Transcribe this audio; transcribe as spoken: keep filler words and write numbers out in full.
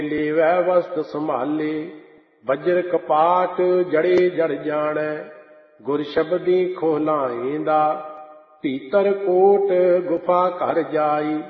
ਲੇਵੈ ਵਸਤ ਸੰਭਾਲੇ। ਵਜਰ ਕਪਾਟ ਜੜੇ ਜੜ ਜਾਣੈ, ਗੁਰ ਸ਼ਬਦੀ ਖੋਲਾਏਂਦਾ। ਭੀਤਰ ਕੋਟ ਗੁਫਾ ਘਰ ਜਾਈ,